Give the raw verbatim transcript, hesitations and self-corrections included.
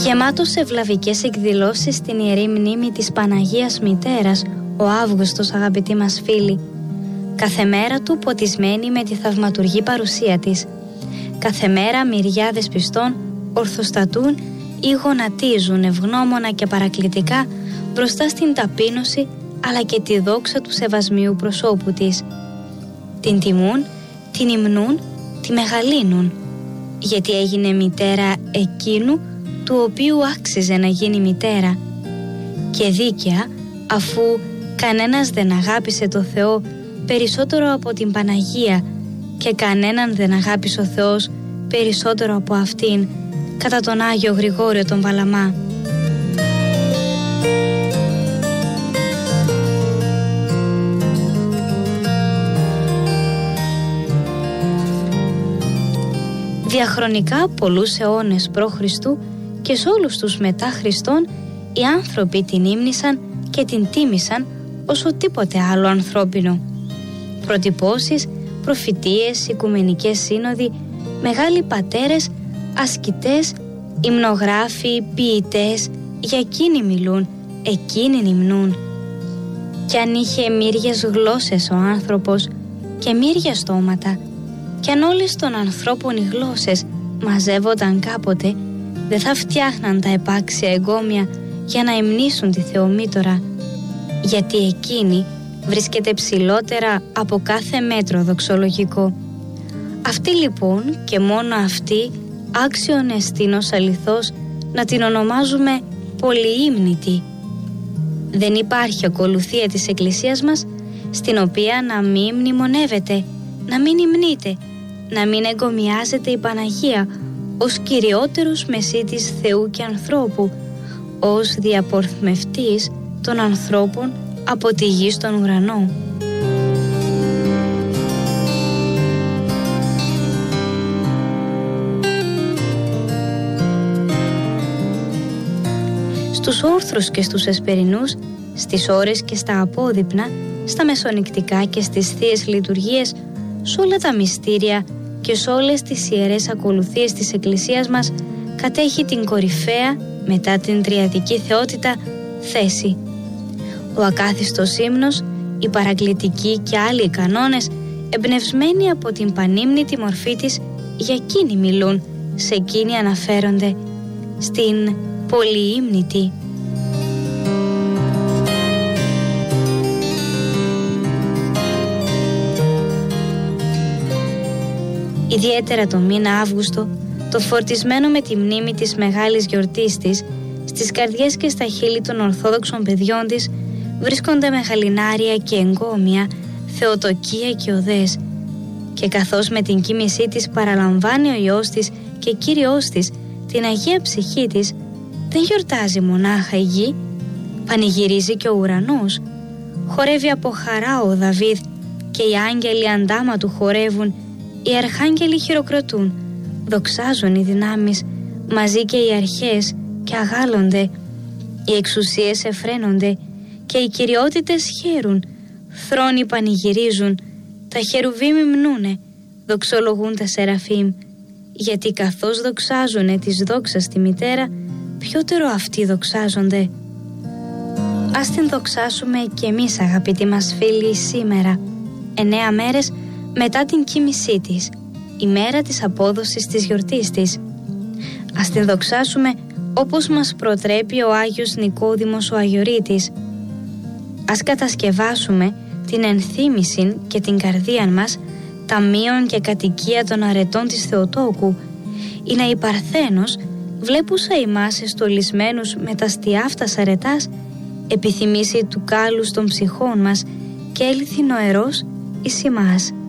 Γεμάτος σε ευλαβικές εκδηλώσεις στην Ιερή Μνήμη της Παναγίας Μητέρας, ο Αύγουστος, αγαπητοί μας φίλοι. Κάθε μέρα του ποτισμένη με τη θαυματουργή παρουσία της. Κάθε μέρα μυριάδες πιστών ορθοστατούν ή γονατίζουν ευγνώμονα και παρακλητικά μπροστά στην ταπείνωση αλλά και τη δόξα του σεβασμίου προσώπου της. Την τιμούν, την υμνούν, τη μεγαλύνουν, γιατί έγινε μητέρα εκείνου του οποίου άξιζε να γίνει μητέρα, και δίκαια, αφού κανένας δεν αγάπησε το Θεό περισσότερο από την Παναγία και κανέναν δεν αγάπησε ο Θεός περισσότερο από αυτήν, κατά τον Άγιο Γρηγόριο τον Παλαμά. Διαχρονικά πολλούς αιώνες π.Χ. και σε όλους τους μετά Χριστόν οι άνθρωποι την ύμνησαν και την τίμησαν όσο τίποτε άλλο ανθρώπινο. Προτυπώσεις, προφητείες, οικουμενικές σύνοδοι, μεγάλοι πατέρες, ασκητές, υμνογράφοι, ποιητές, για εκείνη μιλούν, εκείνην υμνούν. Κι αν είχε μύριες γλώσσες ο άνθρωπος και μύρια στόματα, κι αν όλες των ανθρώπων οι γλώσσες μαζεύονταν κάποτε, δεν θα φτιάχναν τα επάξια εγκόμια για να υμνήσουν τη Θεομήτωρα, γιατί εκείνη βρίσκεται ψηλότερα από κάθε μέτρο δοξολογικό. Αυτή λοιπόν και μόνο αυτή άξιον εστίν ως αληθώς να την ονομάζουμε πολυύμνητη. Δεν υπάρχει ακολουθία της Εκκλησίας μας στην οποία να μην μνημονεύεται, να μην υμνείται, να μην εγκομιάζεται η Παναγία ως κυριότερος μεσίτης Θεού και ανθρώπου, ως διαπορθμευτής των ανθρώπων από τη γη στον ουρανό. Στους όρθρους και στους εσπερινούς, στις ώρες και στα απόδειπνα, στα μεσονυκτικά και στις θείες λειτουργίες, σε όλα τα μυστήρια και σε όλες τις ιερές ακολουθίες της Εκκλησίας μας κατέχει την κορυφαία, μετά την τριαδική θεότητα, θέση. Ο ακάθιστος ύμνος, οι παρακλητικοί και άλλοι κανόνες, εμπνευσμένοι από την πανύμνητη μορφή της, για εκείνη μιλούν, σε εκείνη αναφέρονται, στην πολυύμνητη. Ιδιαίτερα το μήνα Αύγουστο, το φορτισμένο με τη μνήμη της μεγάλης γιορτής της, στις καρδιές και στα χείλη των ορθόδοξων παιδιών της βρίσκονται μεγαλινάρια και εγκόμια, θεοτοκία και οδές, και καθώς με την κοίμησή της παραλαμβάνει ο Υιός της και Κύριος της την Αγία Ψυχή της, δεν γιορτάζει μονάχα η γη, πανηγυρίζει και ο ουρανός. Χορεύει από χαρά ο Δαβίδ και οι άγγελοι αντάμα του χορεύουν, οι αρχάγγελοι χειροκροτούν, δοξάζουν οι δυνάμεις, μαζί και οι αρχές, και αγάλλονται, οι εξουσίες εφραίνονται και οι κυριότητες χαίρουν, θρόνοι πανηγυρίζουν, τα χερουβίμ υμνούνε, δοξολογούν τα σεραφείμ, γιατί καθώς δοξάζουνε της δόξας τη μητέρα, πιότερο αυτοί δοξάζονται. Ας την δοξάσουμε κι εμείς, αγαπητοί μας φίλοι, σήμερα, εννέα μέρες μετά την κοίμησή της, η μέρα της απόδοσης της γιορτής της. Ας την δοξάσουμε όπως μας προτρέπει ο Άγιος Νικόδημος ο Αγιορείτης. Ας κατασκευάσουμε την ενθύμηση και την καρδία μας ταμείων και κατοικία των αρετών της Θεοτόκου, ή να η Παρθένος, βλέπουσα ημάς εστολισμένους με τα στιάφτας αρετάς, επιθυμήσει του κάλους των ψυχών μας και έλθει νοερός εις ημάς.